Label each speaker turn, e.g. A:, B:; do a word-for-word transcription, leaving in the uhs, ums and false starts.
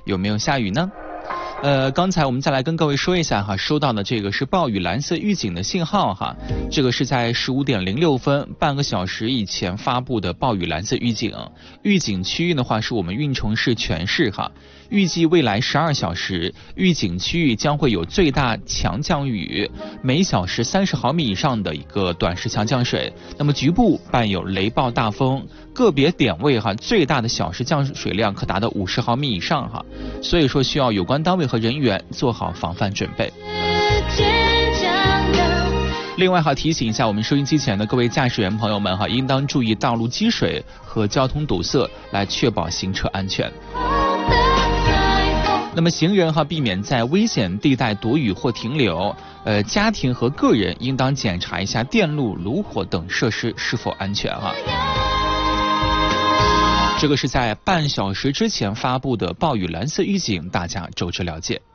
A: 有没有下雨呢？呃，刚才我们再来跟各位说一下哈，收到的这个是暴雨蓝色预警的信号哈，这个是在十五点零六分，半个小时以前发布的暴雨蓝色预警。预警区域的话是我们运城市全市哈，预计未来十二小时，预警区域将会有最大强降雨，每小时三十毫米以上的一个短时强降水，那么局部伴有雷暴大风，个别点位哈，最大的小时降水量可达到五十毫米以上哈，所以说需要有关单位和人员做好防范准备。另外哈，提醒一下我们收音机前的各位驾驶员朋友们哈，应当注意道路积水和交通堵塞，来确保行车安全。那么行人哈，避免在危险地带躲雨或停留。呃，家庭和个人应当检查一下电路、炉火等设施是否安全哈。这个是在半小时之前发布的暴雨蓝色预警，大家周知了解。